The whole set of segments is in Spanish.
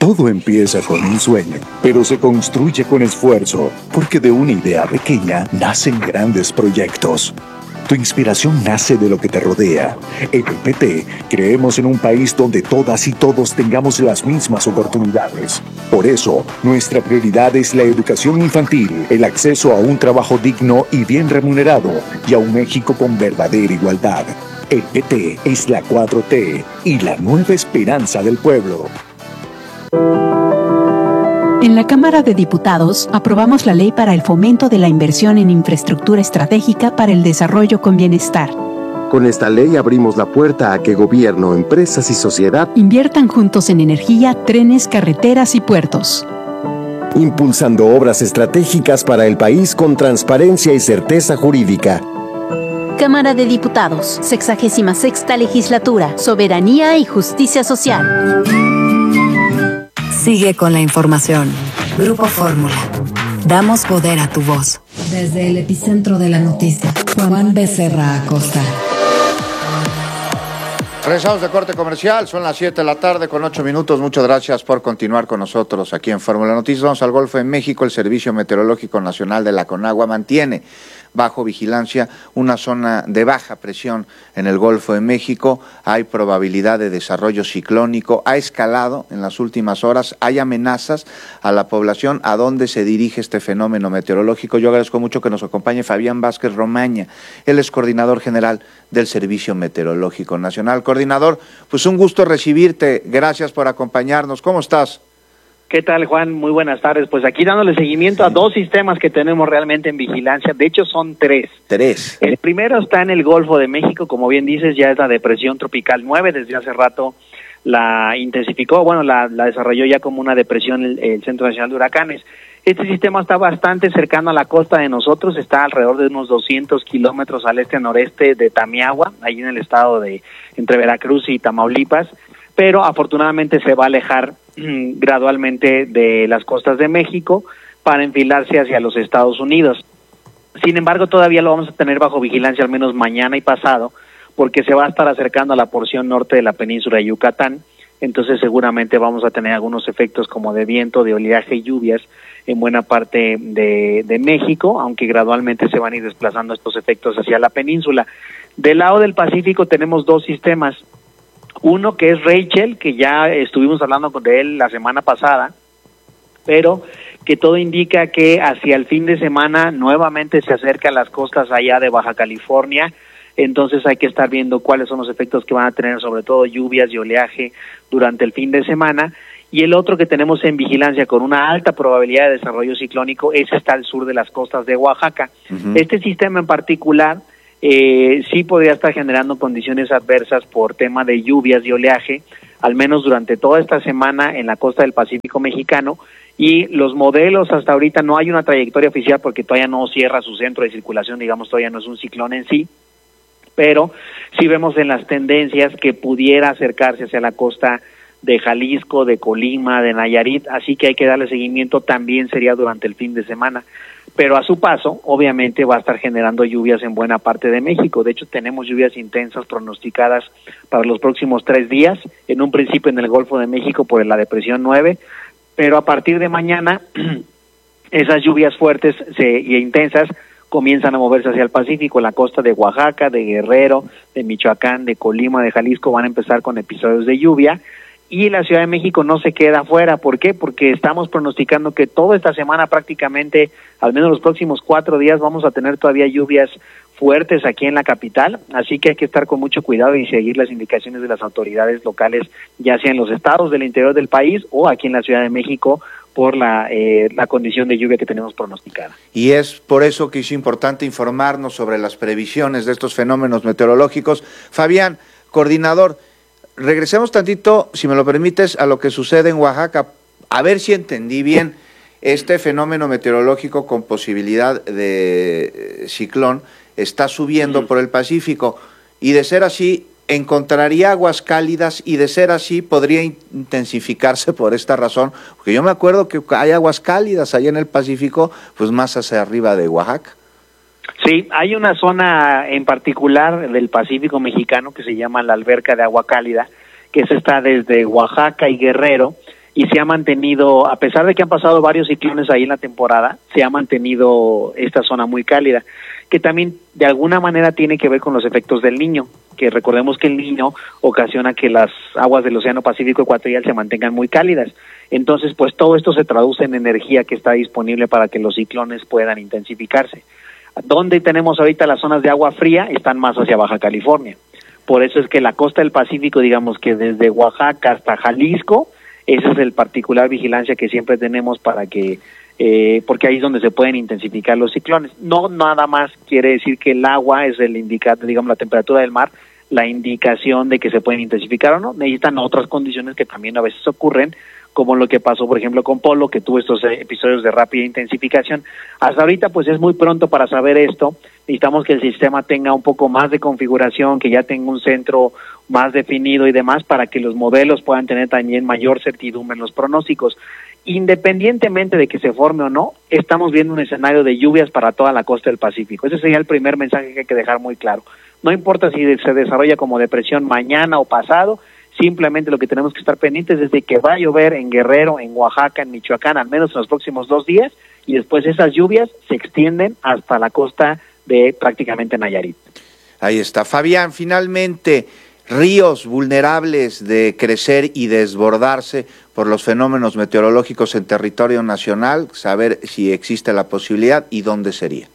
Todo empieza con un sueño, pero se construye con esfuerzo, porque de una idea pequeña nacen grandes proyectos. Tu inspiración nace de lo que te rodea. En el PT creemos en un país donde todas y todos tengamos las mismas oportunidades. Por eso, nuestra prioridad es la educación infantil, el acceso a un trabajo digno y bien remunerado, y a un México con verdadera igualdad. El PT es la 4T y la nueva esperanza del pueblo. En la Cámara de Diputados aprobamos la ley para el fomento de la inversión en infraestructura estratégica para el desarrollo con bienestar. Con esta ley abrimos la puerta a que gobierno, empresas y sociedad inviertan juntos en energía, trenes, carreteras y puertos. Impulsando obras estratégicas para el país con transparencia y certeza jurídica. Cámara de Diputados, 66ª Legislatura, Soberanía y Justicia Social. Sigue con la información. Grupo Fórmula. Damos poder a tu voz. Desde el epicentro de la noticia, Juan Becerra Acosta. Regresamos de corte comercial, son las 7 de la tarde con 8 minutos. Muchas gracias por continuar con nosotros aquí en Fórmula Noticias. Vamos al Golfo de México. El Servicio Meteorológico Nacional de la CONAGUA mantiene bajo vigilancia una zona de baja presión en el Golfo de México. Hay probabilidad de desarrollo ciclónico, ha escalado en las últimas horas, hay amenazas a la población. ¿A dónde se dirige este fenómeno meteorológico? Yo agradezco mucho que nos acompañe Fabián Vázquez Romaña, él es coordinador general del Servicio Meteorológico Nacional. Coordinador, pues un gusto recibirte, gracias por acompañarnos. ¿Cómo estás? ¿Qué tal, Juan? Muy buenas tardes. Pues aquí dándole seguimiento a dos sistemas que tenemos realmente en vigilancia. De hecho, son tres. Tres. El primero está en el Golfo de México, como bien dices, ya es la depresión tropical 9. Desde hace rato la intensificó, bueno, la desarrolló ya como una depresión el Centro Nacional de Huracanes. Este sistema está bastante cercano a la costa de nosotros, está alrededor de unos 200 kilómetros al este-noreste de Tamiahua, ahí en el estado de entre Veracruz y Tamaulipas, pero afortunadamente se va a alejar gradualmente de las costas de México para enfilarse hacia los Estados Unidos. Sin embargo, todavía lo vamos a tener bajo vigilancia al menos mañana y pasado, porque se va a estar acercando a la porción norte de la península de Yucatán. Entonces seguramente vamos a tener algunos efectos como de viento, de oleaje y lluvias en buena parte de México, aunque gradualmente se van a ir desplazando estos efectos hacia la península. Del lado del Pacífico tenemos dos sistemas. Uno que es Rachel, que ya estuvimos hablando de él la semana pasada, pero que todo indica que hacia el fin de semana nuevamente se acerca a las costas allá de Baja California. Entonces hay que estar viendo cuáles son los efectos que van a tener, sobre todo lluvias y oleaje durante el fin de semana. Y el otro que tenemos en vigilancia con una alta probabilidad de desarrollo ciclónico, ese está al sur de las costas de Oaxaca. Este sistema en particular sí podría estar generando condiciones adversas por tema de lluvias y oleaje, al menos durante toda esta semana en la costa del Pacífico mexicano. Y los modelos hasta ahorita no hay una trayectoria oficial porque todavía no cierra su centro de circulación, digamos, todavía no es un ciclón en sí, pero sí vemos en las tendencias que pudiera acercarse hacia la costa de Jalisco, de Colima, de Nayarit, así que hay que darle seguimiento, también sería durante el fin de semana. Pero a su paso, obviamente, va a estar generando lluvias en buena parte de México. De hecho, tenemos lluvias intensas pronosticadas para los próximos 3 días, en un principio en el Golfo de México por la depresión 9, pero a partir de mañana, esas lluvias fuertes e intensas comienzan a moverse hacia el Pacífico. La costa de Oaxaca, de Guerrero, de Michoacán, de Colima, de Jalisco van a empezar con episodios de lluvia. Y la Ciudad de México no se queda fuera. ¿Por qué? Porque estamos pronosticando que toda esta semana prácticamente, al menos los próximos 4 días, vamos a tener todavía lluvias fuertes aquí en la capital, así que hay que estar con mucho cuidado y seguir las indicaciones de las autoridades locales, ya sea en los estados del interior del país o aquí en la Ciudad de México, por la condición de lluvia que tenemos pronosticada. Y es por eso que es importante informarnos sobre las previsiones de estos fenómenos meteorológicos. Fabián, coordinador, regresemos tantito, si me lo permites, a lo que sucede en Oaxaca, a ver si entendí bien este fenómeno meteorológico con posibilidad de ciclón está subiendo por el Pacífico, y de ser así, encontraría aguas cálidas, y de ser así, podría intensificarse por esta razón, porque yo me acuerdo que hay aguas cálidas allá en el Pacífico, pues más hacia arriba de Oaxaca. Sí, hay una zona en particular del Pacífico mexicano que se llama la Alberca de Agua Cálida, que esa está desde Oaxaca y Guerrero, y se ha mantenido, a pesar de que han pasado varios ciclones ahí en la temporada, se ha mantenido esta zona muy cálida, que también de alguna manera tiene que ver con los efectos del Niño, que recordemos que el Niño ocasiona que las aguas del Océano Pacífico ecuatorial se mantengan muy cálidas. Entonces, pues todo esto se traduce en energía que está disponible para que los ciclones puedan intensificarse. Donde tenemos ahorita las zonas de agua fría están más hacia Baja California. Por eso es que la costa del Pacífico, digamos que desde Oaxaca hasta Jalisco, esa es el particular vigilancia que siempre tenemos para que, porque ahí es donde se pueden intensificar los ciclones. No nada más quiere decir que el agua es el indicador, digamos la temperatura del mar, la indicación de que se pueden intensificar o no. Necesitan otras condiciones que también a veces ocurren, como lo que pasó, por ejemplo, con Polo, que tuvo estos episodios de rápida intensificación. Hasta ahorita, pues es muy pronto para saber esto. Necesitamos que el sistema tenga un poco más de configuración, que ya tenga un centro más definido y demás, para que los modelos puedan tener también mayor certidumbre en los pronósticos. Independientemente de que se forme o no, estamos viendo un escenario de lluvias para toda la costa del Pacífico. Ese sería el primer mensaje que hay que dejar muy claro. No importa si se desarrolla como depresión mañana o pasado, simplemente lo que tenemos que estar pendientes es de que va a llover en Guerrero, en Oaxaca, en Michoacán, al menos en los próximos 2 días, y después esas lluvias se extienden hasta la costa de prácticamente Nayarit. Ahí está. Fabián, finalmente, ríos vulnerables de crecer y desbordarse por los fenómenos meteorológicos en territorio nacional, saber si existe la posibilidad y dónde sería.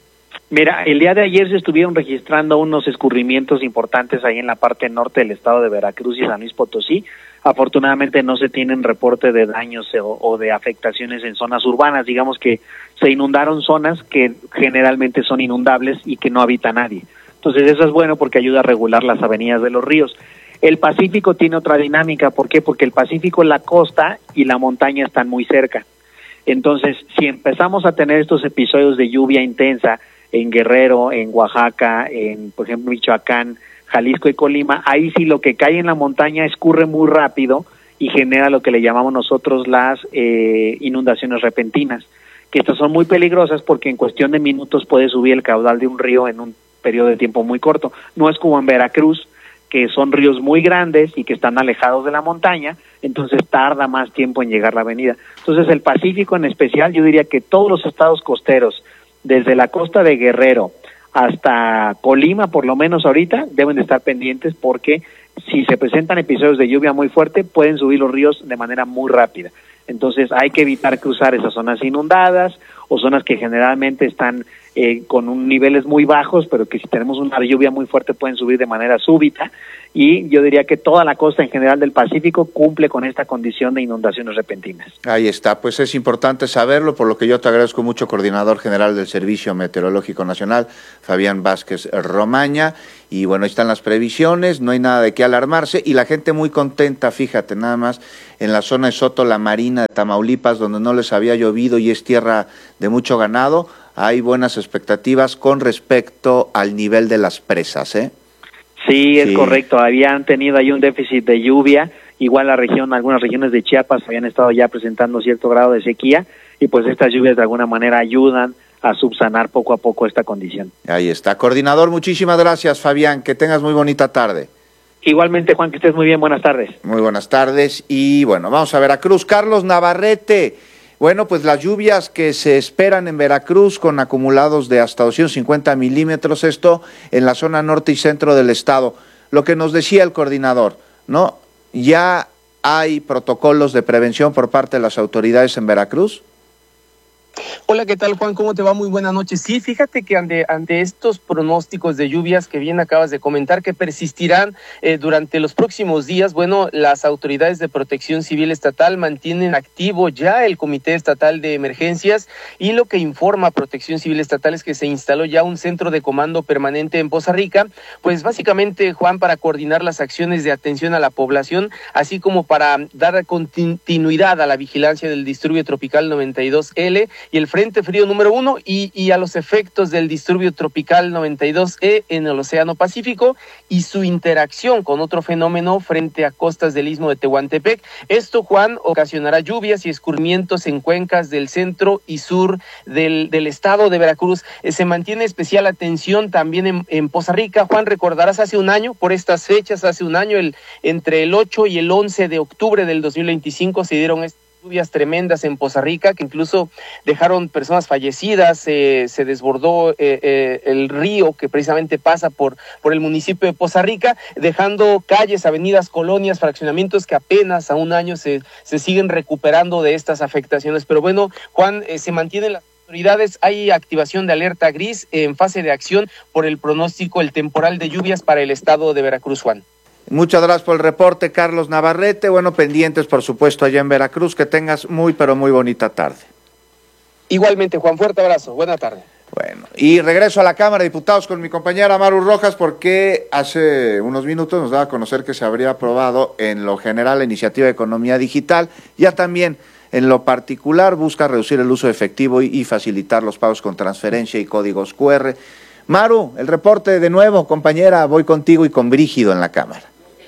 Mira, el día de ayer se estuvieron registrando unos escurrimientos importantes ahí en la parte norte del estado de Veracruz y San Luis Potosí. Afortunadamente no se tienen reporte de daños o de afectaciones en zonas urbanas. Digamos que se inundaron zonas que generalmente son inundables y que no habita nadie. Entonces eso es bueno porque ayuda a regular las avenidas de los ríos. El Pacífico tiene otra dinámica. ¿Por qué? Porque el Pacífico, la costa y la montaña están muy cerca. Entonces, si empezamos a tener estos episodios de lluvia intensa en Guerrero, en Oaxaca, en, por ejemplo, Michoacán, Jalisco y Colima, ahí sí lo que cae en la montaña escurre muy rápido y genera lo que le llamamos nosotros las inundaciones repentinas, que estas son muy peligrosas porque en cuestión de minutos puede subir el caudal de un río en un periodo de tiempo muy corto. No es como en Veracruz, que son ríos muy grandes y que están alejados de la montaña, entonces tarda más tiempo en llegar la avenida. Entonces el Pacífico en especial, yo diría que todos los estados costeros, desde la costa de Guerrero hasta Colima, por lo menos ahorita, deben de estar pendientes porque si se presentan episodios de lluvia muy fuerte, pueden subir los ríos de manera muy rápida. Entonces hay que evitar cruzar esas zonas inundadas o zonas que generalmente están con niveles muy bajos, pero que si tenemos una lluvia muy fuerte pueden subir de manera súbita. Y yo diría que toda la costa en general del Pacífico cumple con esta condición de inundaciones repentinas. Ahí está, pues es importante saberlo, por lo que yo te agradezco mucho, coordinador general del Servicio Meteorológico Nacional, Fabián Vázquez Romaña. Y bueno, ahí están las previsiones, no hay nada de qué alarmarse y la gente muy contenta, fíjate nada más, en la zona de Soto La Marina de Tamaulipas, donde no les había llovido y es tierra de mucho ganado, hay buenas expectativas con respecto al nivel de las presas, ¿eh? Sí, es correcto, habían tenido ahí un déficit de lluvia, igual la región, algunas regiones de Chiapas habían estado ya presentando cierto grado de sequía y pues estas lluvias de alguna manera ayudan a subsanar poco a poco esta condición. Ahí está. Coordinador, muchísimas gracias, Fabián, que tengas muy bonita tarde. Igualmente, Juan, que estés muy bien, buenas tardes. Muy buenas tardes y bueno, vamos a Veracruz. Carlos Navarrete, bueno, pues las lluvias que se esperan en Veracruz con acumulados de hasta 250 milímetros, esto en la zona norte y centro del estado. Lo que nos decía el coordinador, ¿no? ¿Ya hay protocolos de prevención por parte de las autoridades en Veracruz? Hola, ¿qué tal, Juan? ¿Cómo te va? Muy buenas noches. Sí, fíjate que ante estos pronósticos de lluvias que bien acabas de comentar, que persistirán durante los próximos días, bueno, las autoridades de Protección Civil Estatal mantienen activo ya el Comité Estatal de Emergencias y lo que informa Protección Civil Estatal es que se instaló ya un centro de comando permanente en Poza Rica, pues básicamente, Juan, para coordinar las acciones de atención a la población, así como para dar continuidad a la vigilancia del disturbio tropical 92L y el frente Frente Frío número 1 y a los efectos del disturbio tropical 92E en el Océano Pacífico y su interacción con otro fenómeno frente a costas del Istmo de Tehuantepec. Esto, Juan, ocasionará lluvias y escurrimientos en cuencas del centro y sur del estado de Veracruz. Se mantiene especial atención también en Poza Rica. Juan, recordarás hace un año, por estas fechas, hace un año, entre el 8 y el 11 de octubre del 2025 se dieron lluvias tremendas en Poza Rica que incluso dejaron personas fallecidas, se desbordó el río que precisamente pasa por el municipio de Poza Rica, dejando calles, avenidas, colonias, fraccionamientos que apenas a un año se siguen recuperando de estas afectaciones. Pero bueno, Juan, se mantienen las autoridades, hay activación de alerta gris en fase de acción por el pronóstico, el temporal de lluvias para el estado de Veracruz, Juan. Muchas gracias por el reporte, Carlos Navarrete. Bueno, pendientes, por supuesto, allá en Veracruz. Que tengas muy, pero muy bonita tarde. Igualmente, Juan, fuerte abrazo. Buena tarde. Bueno, y regreso a la Cámara de Diputados con mi compañera Maru Rojas, porque hace unos minutos nos daba a conocer que se habría aprobado en lo general la iniciativa de economía digital. Ya también en lo particular busca reducir el uso de efectivo y facilitar los pagos con transferencia y códigos QR. Maru, el reporte de nuevo, compañera, voy contigo y con Brígido en la Cámara.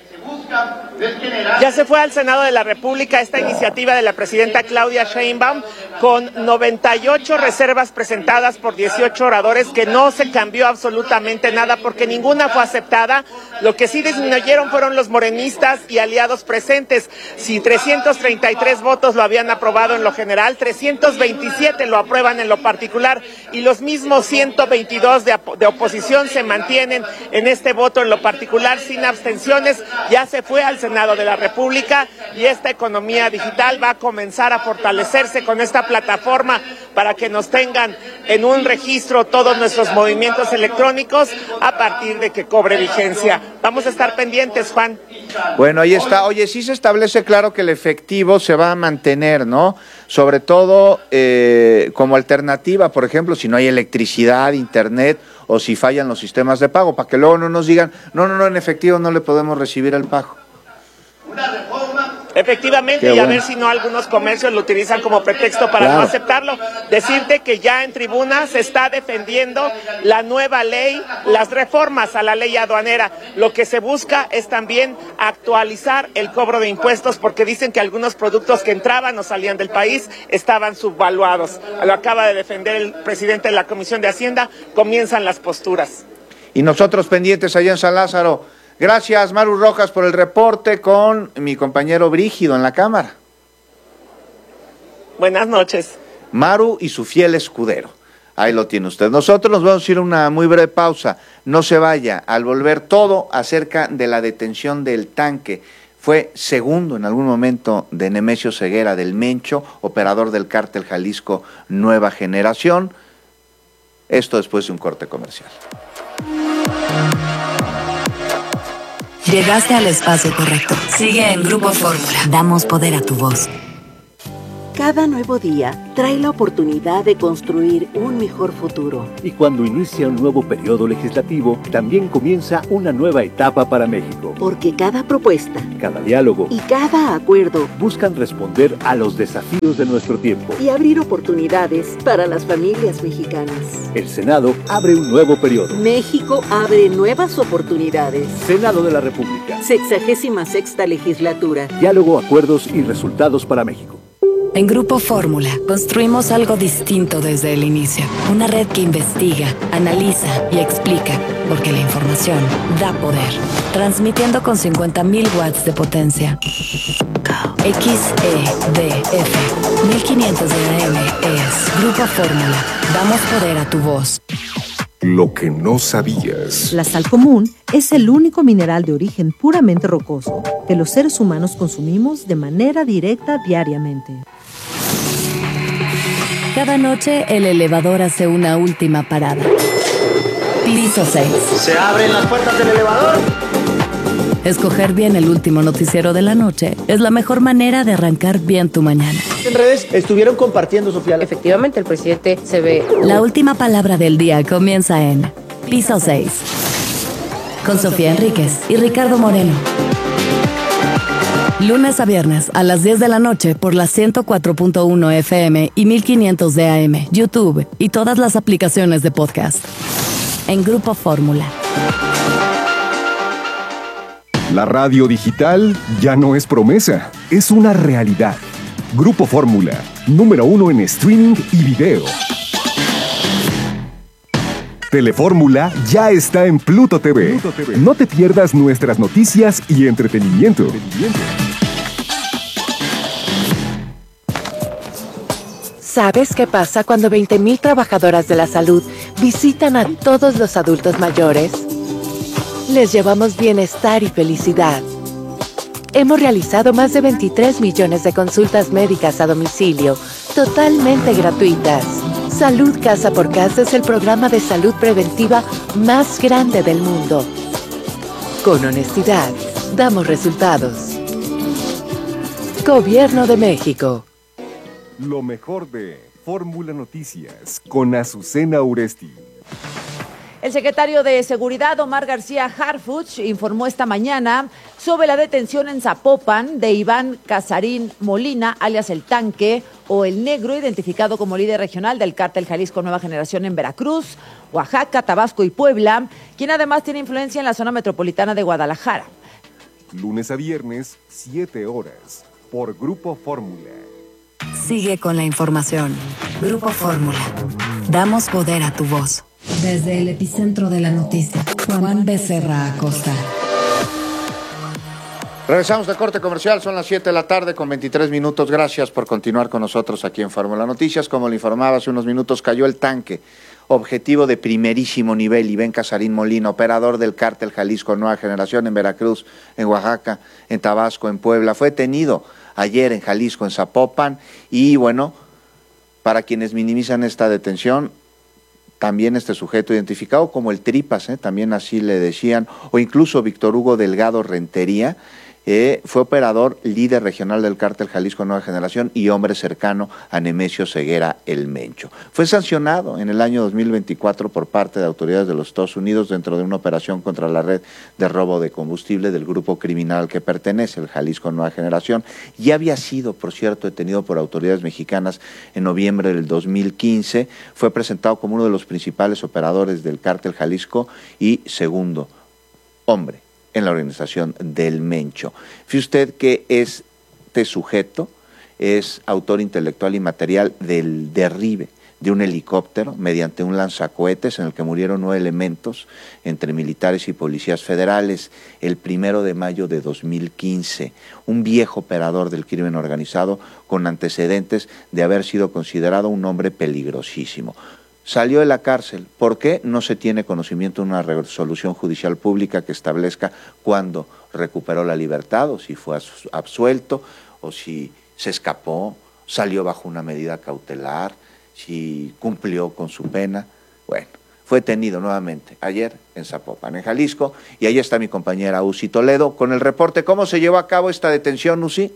Ya se fue al Senado de la República esta iniciativa de la presidenta Claudia Sheinbaum con 98 reservas presentadas por 18 oradores, que no se cambió absolutamente nada porque ninguna fue aceptada. Lo que sí disminuyeron fueron los morenistas y aliados presentes. Si 333 votos lo habían aprobado en lo general, 327 lo aprueban en lo particular y los mismos 122 de oposición se mantienen en este voto en lo particular sin abstenciones. Ya se fue al Senado de la República y esta economía digital va a comenzar a fortalecerse con esta plataforma para que nos tengan en un registro todos nuestros movimientos electrónicos a partir de que cobre vigencia. Vamos a estar pendientes, Juan. Bueno, ahí está. Oye, sí se establece claro que el efectivo se va a mantener, ¿no? Sobre todo como alternativa, por ejemplo, si no hay electricidad, internet o si fallan los sistemas de pago, para que luego no nos digan, no, en efectivo no le podemos recibir el pago. Una reforma. Efectivamente, y a ver si no algunos comercios lo utilizan como pretexto para no aceptarlo. Decirte que ya en tribuna se está defendiendo la nueva ley, las reformas a la ley aduanera. Lo que se busca es también actualizar el cobro de impuestos porque dicen que algunos productos que entraban o salían del país estaban subvaluados. Lo acaba de defender el presidente de la Comisión de Hacienda. Comienzan las posturas. Y nosotros pendientes allá en San Lázaro. Gracias, Maru Rojas, por el reporte con mi compañero Brígido en la Cámara. Buenas noches. Maru y su fiel escudero. Ahí lo tiene usted. Nosotros nos vamos a ir a una muy breve pausa. No se vaya. Al volver, todo acerca de la detención del tanque. Fue segundo en algún momento de Nemesio Ceguera del Mencho, operador del cártel Jalisco Nueva Generación. Esto después de un corte comercial. Llegaste al espacio correcto. Sigue en Grupo Fórmula. Damos poder a tu voz. Cada nuevo día trae la oportunidad de construir un mejor futuro. Y cuando inicia un nuevo periodo legislativo, también comienza una nueva etapa para México. Porque cada propuesta, cada diálogo y cada acuerdo buscan responder a los desafíos de nuestro tiempo y abrir oportunidades para las familias mexicanas. El Senado abre un nuevo periodo. México abre nuevas oportunidades. Senado de la República. 66ª legislatura. Diálogo, acuerdos y resultados para México. En Grupo Fórmula construimos algo distinto desde el inicio. Una red que investiga, analiza y explica, porque la información da poder. Transmitiendo con 50.000 watts de potencia. XEDF 1500 de AM es Grupo Fórmula. Damos poder a tu voz. Lo que no sabías. La sal común es el único mineral de origen puramente rocoso que los seres humanos consumimos de manera directa diariamente. Cada noche el elevador hace una última parada. Piso 6. ¿Se abren las puertas del elevador? Escoger bien el último noticiero de la noche es la mejor manera de arrancar bien tu mañana. En redes estuvieron compartiendo, Sofía. Efectivamente, el presidente se ve... La última palabra del día comienza en Piso 6. Con Sofía Enríquez y Ricardo Moreno. Lunes a viernes a las 10 de la noche por la 104.1 FM y 1500 de AM, YouTube y todas las aplicaciones de podcast. En Grupo Fórmula. La radio digital ya no es promesa, es una realidad. Grupo Fórmula, número 1 en streaming y video. Telefórmula ya está en Pluto TV. No te pierdas nuestras noticias y entretenimiento. ¿Sabes qué pasa cuando 20,000 trabajadoras de la salud visitan a todos los adultos mayores? Les llevamos bienestar y felicidad. Hemos realizado más de 23 millones de consultas médicas a domicilio, totalmente gratuitas. Salud Casa por Casa es el programa de salud preventiva más grande del mundo. Con honestidad, damos resultados. Gobierno de México. Lo mejor de Fórmula Noticias con Azucena Uresti. El secretario de Seguridad, Omar García Harfuch, informó esta mañana sobre la detención en Zapopan de Iván Casarín Molina, alias El Tanque, o El Negro, identificado como líder regional del cártel Jalisco Nueva Generación en Veracruz, Oaxaca, Tabasco y Puebla, quien además tiene influencia en la zona metropolitana de Guadalajara. Lunes a viernes, 7 horas, por Grupo Fórmula. Sigue con la información. Grupo Fórmula. Damos poder a tu voz. Desde el epicentro de la noticia, Juan Becerra Acosta. Regresamos de corte comercial, son las 7 de la tarde con 23 minutos. Gracias por continuar con nosotros aquí en Fórmula Noticias. Como le informaba hace unos minutos, cayó El Tanque, objetivo de primerísimo nivel. Iván Casarín Molina, operador del cártel Jalisco Nueva Generación en Veracruz, en Oaxaca, en Tabasco, en Puebla. Fue detenido ayer en Jalisco, en Zapopan, y bueno, para quienes minimizan esta detención, también este sujeto identificado como el Tripas, también así le decían, o incluso Víctor Hugo Delgado Rentería, fue operador líder regional del cártel Jalisco Nueva Generación y hombre cercano a Nemesio Ceguera El Mencho. Fue sancionado en el año 2024 por parte de autoridades de los Estados Unidos dentro de una operación contra la red de robo de combustible del grupo criminal al que pertenece, el Jalisco Nueva Generación. Ya había sido, por cierto, detenido por autoridades mexicanas en noviembre del 2015. Fue presentado como uno de los principales operadores del cártel Jalisco y segundo hombre en la organización del Mencho. Fíjese usted que este sujeto es autor intelectual y material del derribe de un helicóptero mediante un lanzacohetes en el que murieron 9 elementos entre militares y policías federales el 1 de mayo de 2015. Un viejo operador del crimen organizado con antecedentes de haber sido considerado un hombre peligrosísimo. Salió de la cárcel. ¿Por qué? No se tiene conocimiento de una resolución judicial pública que establezca cuándo recuperó la libertad, o si fue absuelto, o si se escapó, salió bajo una medida cautelar, si cumplió con su pena. Bueno, fue detenido nuevamente ayer en Zapopan, en Jalisco, y ahí está mi compañera Uzi Toledo con el reporte. ¿Cómo se llevó a cabo esta detención, Uzi?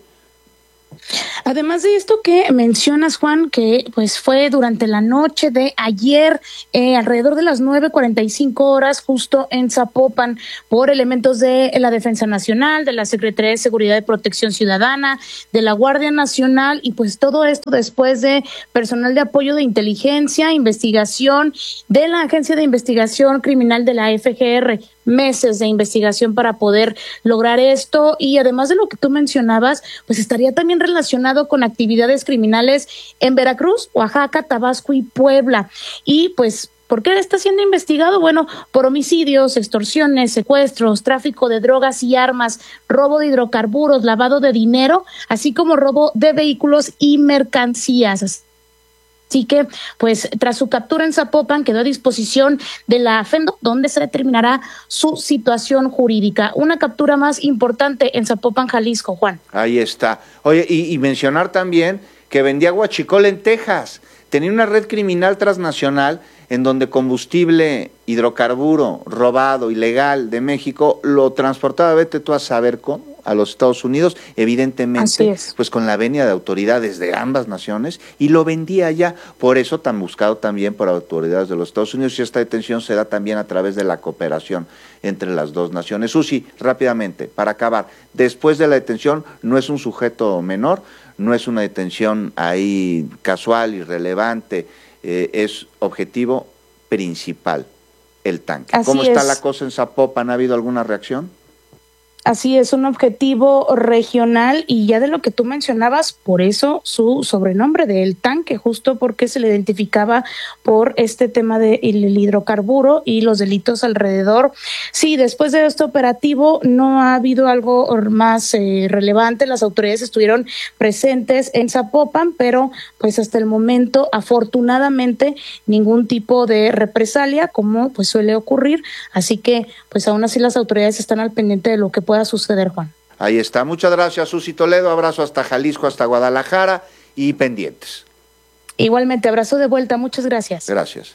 Además de esto que mencionas, Juan, que pues fue durante la noche de ayer, alrededor de las 9:45 horas, justo en Zapopan, por elementos de la Defensa Nacional, de la Secretaría de Seguridad y Protección Ciudadana, de la Guardia Nacional, y pues todo esto después de personal de apoyo de inteligencia, investigación, de la Agencia de Investigación Criminal de la FGR, meses de investigación para poder lograr esto. Y además de lo que tú mencionabas, pues estaría también relacionado con actividades criminales en Veracruz, Oaxaca, Tabasco y Puebla. Y pues, ¿por qué está siendo investigado? Bueno, por homicidios, extorsiones, secuestros, tráfico de drogas y armas, robo de hidrocarburos, lavado de dinero, así como robo de vehículos y mercancías. Así que, pues, tras su captura en Zapopan, quedó a disposición de la FENDO, donde se determinará su situación jurídica. Una captura más importante en Zapopan, Jalisco, Juan. Ahí está. Oye, y mencionar también que vendía guachicol en Texas. Tenía una red criminal transnacional en donde combustible, hidrocarburo, robado, ilegal de México, lo transportaba, vete tú a saber cómo, a los Estados Unidos, evidentemente, pues con la venia de autoridades de ambas naciones, y lo vendía allá. Por eso tan buscado también por autoridades de los Estados Unidos, y esta detención se da también a través de la cooperación entre las dos naciones. Susi, rápidamente, para acabar, después de la detención no es un sujeto menor, no es una detención ahí casual, irrelevante, es objetivo principal, el tanque. ¿Cómo está la cosa en Zapopan? ¿Ha habido alguna reacción? Así es, un objetivo regional, y ya de lo que tú mencionabas, por eso su sobrenombre del tanque, justo porque se le identificaba por este tema del hidrocarburo y los delitos alrededor. Sí, después de este operativo no ha habido algo más relevante. Las autoridades estuvieron presentes en Zapopan, pero pues hasta el momento, afortunadamente, ningún tipo de represalia, como pues suele ocurrir. Así que pues aún así las autoridades están al pendiente de lo que pueda suceder, Juan. Ahí está. Muchas gracias, Susi Toledo. Abrazo hasta Jalisco, hasta Guadalajara, y pendientes. Igualmente, abrazo de vuelta. Muchas gracias. Gracias.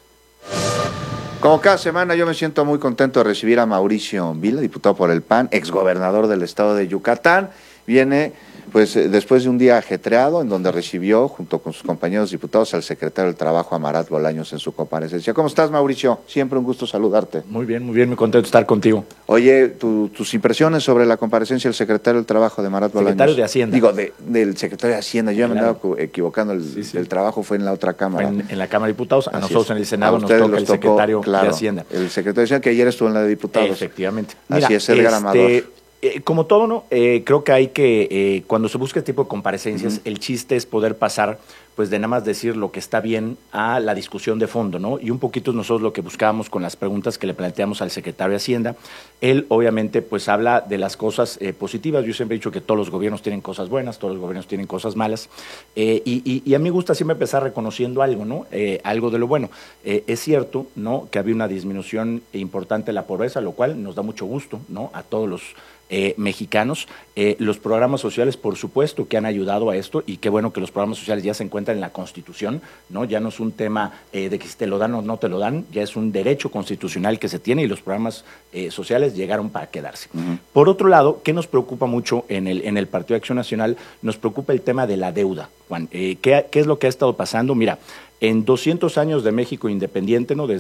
Como cada semana, yo me siento muy contento de recibir a Mauricio Vila, diputado por el PAN, exgobernador del estado de Yucatán. Viene pues después de un día ajetreado en donde recibió, junto con sus compañeros diputados, al secretario del Trabajo, Amarat Bolaños, en su comparecencia. ¿Cómo estás, Mauricio? Siempre un gusto saludarte. Muy bien, muy contento de estar contigo. Oye, tus impresiones sobre la comparecencia del secretario del Trabajo de Amarat Bolaños. Secretario de Hacienda. Digo, del secretario de Hacienda. Yo me andaba equivocando, el trabajo fue en la otra Cámara. En la Cámara de Diputados, a nosotros en el Senado nos toca el secretario de Hacienda. El secretario de Hacienda, que ayer estuvo en la de Diputados. Efectivamente. Así es, Edgar Amador. Como todo, ¿no? Creo que hay que, cuando se busca este tipo de comparecencias, el chiste es poder pasar, pues de nada más decir lo que está bien a la discusión de fondo, ¿no? Y un poquito nosotros lo que buscábamos con las preguntas que le planteamos al secretario de Hacienda. Él, obviamente, pues habla de las cosas positivas. Yo siempre he dicho que todos los gobiernos tienen cosas buenas, todos los gobiernos tienen cosas malas. Y a mí me gusta siempre empezar reconociendo algo, ¿no? Algo de lo bueno. Es cierto, ¿no?, que había una disminución importante de la pobreza, lo cual nos da mucho gusto, ¿no?, a todos los mexicanos. Los programas sociales, por supuesto, que han ayudado a esto, y qué bueno que los programas sociales ya se encuentran en la Constitución, ¿no? Ya no es un tema de que si te lo dan o no te lo dan, ya es un derecho constitucional que se tiene, y los programas sociales llegaron para quedarse. Por otro lado, ¿qué nos preocupa mucho en el Partido de Acción Nacional? Nos preocupa el tema de la deuda, Juan. ¿Qué es lo que ha estado pasando? Mira, en 200 años de México independiente, ¿no?,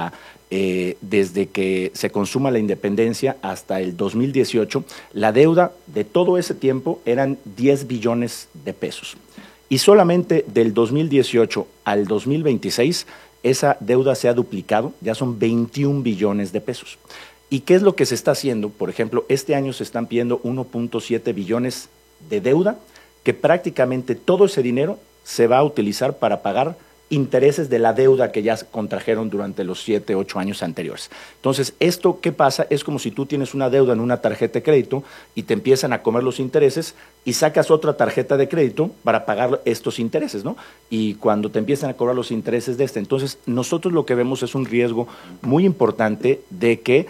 desde que se consuma la independencia hasta el 2018, la deuda de todo ese tiempo eran 10 billones de pesos. Y solamente del 2018 al 2026, esa deuda se ha duplicado, ya son 21 billones de pesos. ¿Y qué es lo que se está haciendo? Por ejemplo, este año se están pidiendo 1.7 billones de deuda, que prácticamente todo ese dinero se va a utilizar para pagar intereses de la deuda que ya contrajeron durante los 7, 8 años anteriores. Entonces, ¿esto qué pasa? Es como si tú tienes una deuda en una tarjeta de crédito y te empiezan a comer los intereses y sacas otra tarjeta de crédito para pagar estos intereses, ¿no? Y cuando te empiezan a cobrar los intereses de entonces nosotros lo que vemos es un riesgo muy importante de que,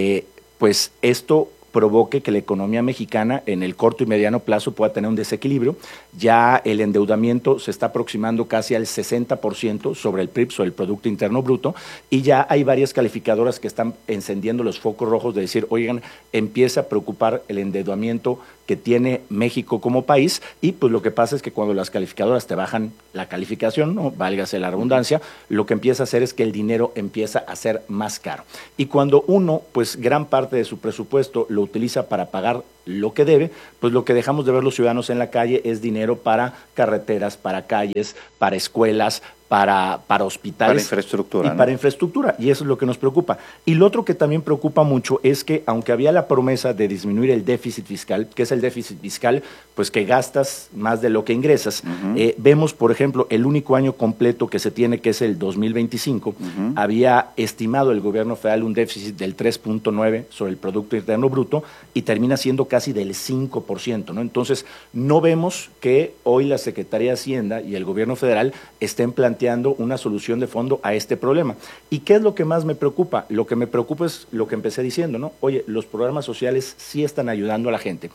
pues, esto provoque que la economía mexicana en el corto y mediano plazo pueda tener un desequilibrio. Ya el endeudamiento se está aproximando casi al 60% sobre el PIB, sobre el Producto Interno Bruto, y ya hay varias calificadoras que están encendiendo los focos rojos de decir, oigan, empieza a preocupar el endeudamiento que tiene México como país, y pues lo que pasa es que cuando las calificadoras te bajan la calificación, ¿no?, válgase la redundancia, lo que empieza a hacer es que el dinero empieza a ser más caro. Y cuando uno, pues gran parte de su presupuesto lo utiliza para pagar lo que debe, pues lo que dejamos de ver los ciudadanos en la calle es dinero para carreteras, para calles, para escuelas, para hospitales. Para infraestructura. Para infraestructura, y eso es lo que nos preocupa. Y lo otro que también preocupa mucho es que, aunque había la promesa de disminuir el déficit fiscal, ¿qué es el déficit fiscal? Pues que gastas más de lo que ingresas. Vemos, por ejemplo, el único año completo que se tiene, que es el 2025, había estimado el gobierno federal un déficit del 3.9 sobre el Producto Interno Bruto, y termina siendo casi del 5%, ¿no? Entonces, no vemos que hoy la Secretaría de Hacienda y el gobierno federal estén planteando una solución de fondo a este problema. ¿Y qué es lo que más me preocupa? Lo que me preocupa es lo que empecé diciendo, ¿no? Oye, los programas sociales sí están ayudando a la gente,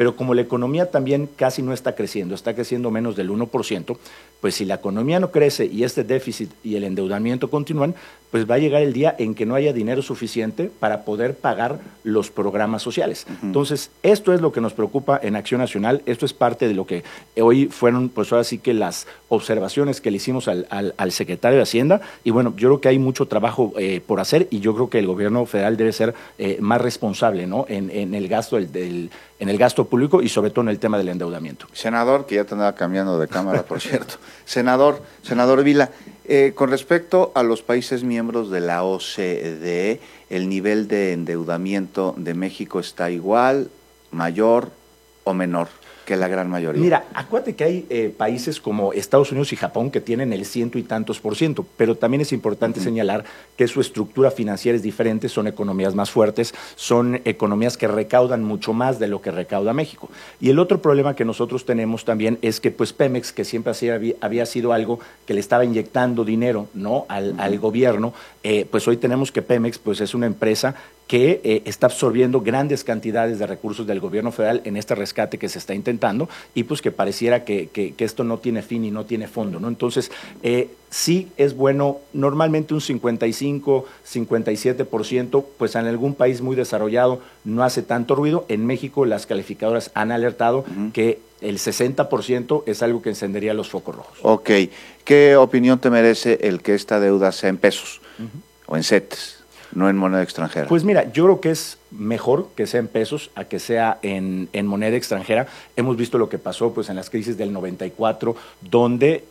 pero como la economía también casi no está creciendo menos del 1%, pues si la economía no crece y este déficit y el endeudamiento continúan, pues va a llegar el día en que no haya dinero suficiente para poder pagar los programas sociales. Entonces, esto es lo que nos preocupa en Acción Nacional, esto es parte de lo que hoy fueron, pues ahora sí que las observaciones que le hicimos al secretario de Hacienda, y bueno, yo creo que hay mucho trabajo por hacer, y yo creo que el gobierno federal debe ser más responsable, ¿no? en el gasto en el gasto público y sobre todo en el tema del endeudamiento. Senador, que ya te andaba cambiando de cámara, por cierto. Senador Vila, con respecto a los países miembros de la OCDE, ¿el nivel de endeudamiento de México está igual, mayor o menor que la gran mayoría? Mira, acuérdate que hay países como Estados Unidos y Japón que tienen el 100 y tantos %, pero también es importante señalar que su estructura financiera es diferente, son economías más fuertes, son economías que recaudan mucho más de lo que recauda México. Y el otro problema que nosotros tenemos también es que pues Pemex, que siempre había sido algo que le estaba inyectando dinero, ¿no? al gobierno, pues hoy tenemos que Pemex pues es una empresa que está absorbiendo grandes cantidades de recursos del gobierno federal en este rescate que se está intentando, y pues que pareciera que esto no tiene fin y no tiene fondo, ¿no? Entonces, sí es bueno, normalmente un 55, 57%, pues en algún país muy desarrollado no hace tanto ruido. En México las calificadoras han alertado que el 60% es algo que encendería los focos rojos. Ok, ¿qué opinión te merece el que esta deuda sea en pesos o en CETES? No en moneda extranjera. Pues mira, yo creo que es mejor que sea en pesos a que sea en moneda extranjera. Hemos visto lo que pasó pues en las crisis del 94, donde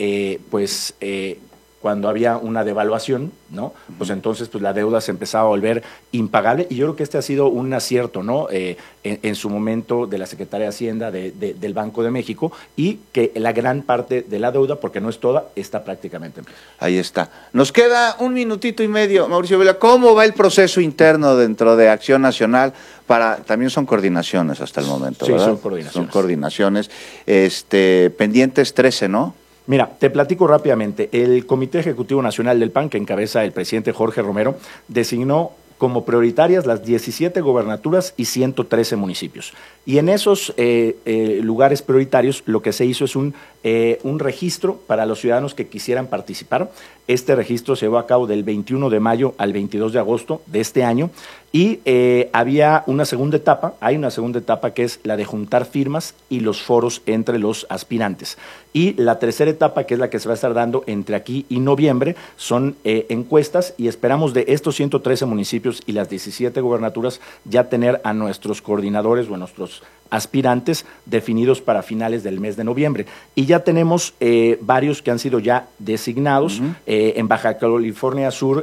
cuando había una devaluación, ¿no? Pues entonces pues la deuda se empezaba a volver impagable, y yo creo que este ha sido un acierto, ¿no? En su momento de la Secretaría de Hacienda del Banco de México, y que la gran parte de la deuda, porque no es toda, está prácticamente en pesos. Ahí está. Nos queda un minutito y medio, Mauricio Vila. ¿Cómo va el proceso interno dentro de Acción Nacional? También son coordinaciones hasta el momento, sí, ¿verdad? Son coordinaciones. Son coordinaciones. Pendientes 13, ¿no? Mira, te platico rápidamente. El Comité Ejecutivo Nacional del PAN, que encabeza el presidente Jorge Romero, designó como prioritarias las 17 gobernaturas y 113 municipios. Y en esos lugares prioritarios lo que se hizo es un registro para los ciudadanos que quisieran participar. Este registro se llevó a cabo del 21 de mayo al 22 de agosto de este año, y había una segunda etapa, que es la de juntar firmas y los foros entre los aspirantes. Y la tercera etapa, que es la que se va a estar dando entre aquí y noviembre, son encuestas, y esperamos de estos 113 municipios y las 17 gobernaturas ya tener a nuestros coordinadores o a nuestros aspirantes definidos para finales del mes de noviembre. Y ya tenemos varios que han sido ya designados. En Baja California Sur,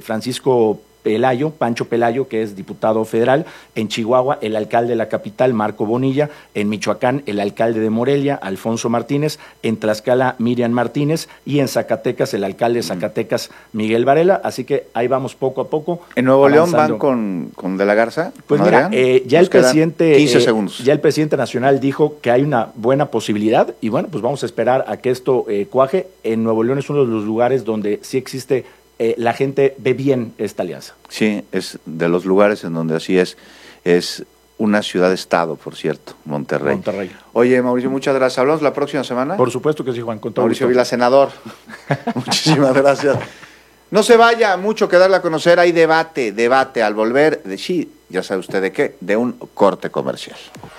Pancho Pelayo, que es diputado federal. En Chihuahua, el alcalde de la capital, Marco Bonilla. En Michoacán, el alcalde de Morelia, Alfonso Martínez. En Tlaxcala, Miriam Martínez. Y en Zacatecas, el alcalde de Zacatecas, Miguel Varela. Así que ahí vamos poco a poco. ¿En Nuevo León van con De la Garza? Pues mira, ya el presidente 15 segundos. Ya el presidente nacional dijo que hay una buena posibilidad, y bueno, pues vamos a esperar a que esto cuaje. En Nuevo León es uno de los lugares donde sí existe la gente ve bien esta alianza. Sí, es de los lugares en donde así es una ciudad-estado, por cierto, Monterrey. Oye, Mauricio, muchas gracias. ¿Hablamos la próxima semana? Por supuesto que sí, Juan, con todo Mauricio Vila, senador. Muchísimas gracias. No se vaya, mucho que darle a conocer. Hay debate al volver de sí, ya sabe usted de qué, de un corte comercial.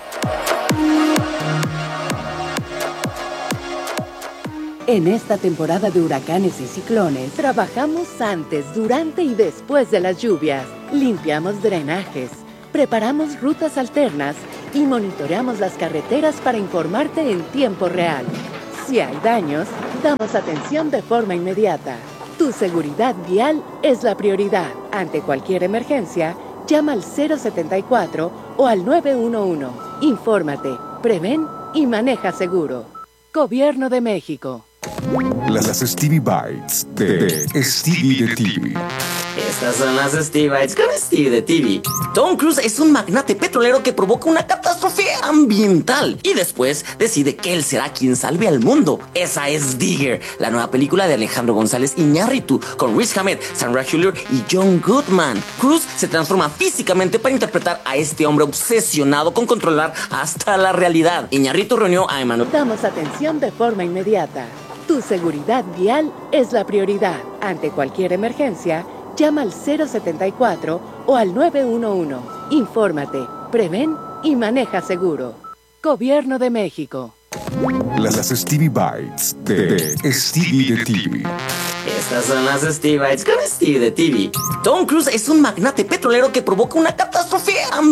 En esta temporada de huracanes y ciclones, trabajamos antes, durante y después de las lluvias. Limpiamos drenajes, preparamos rutas alternas y monitoreamos las carreteras para informarte en tiempo real. Si hay daños, damos atención de forma inmediata. Tu seguridad vial es la prioridad. Ante cualquier emergencia, llama al 074 o al 911. Infórmate, prevén y maneja seguro. Gobierno de México. Las Stevie Bites de Stevie de TV. Estas son las Stevie Bites con Stevie de TV. Tom Cruise es un magnate petrolero que provoca una catástrofe catástrofe ambiental y después decide que él será quien salve al mundo. Esa es Digger, la nueva película de Alejandro González Iñárritu con Riz Ahmed, Sandra Hüller y John Goodman. Cruise se transforma físicamente para interpretar a este hombre obsesionado con controlar hasta la realidad. Iñárritu reunió a Emmanuel. Damos atención de forma inmediata. Tu seguridad vial es la prioridad. Ante cualquier emergencia, llama al 074 o al 911. Infórmate, prevén y maneja seguro. Gobierno de México. Las Stevie Bites de Stevie de TV. Estas son las Stevie Bites con Stevie de TV. Tom Cruise es un magnate petrolero que provoca una catástrofe ambiental.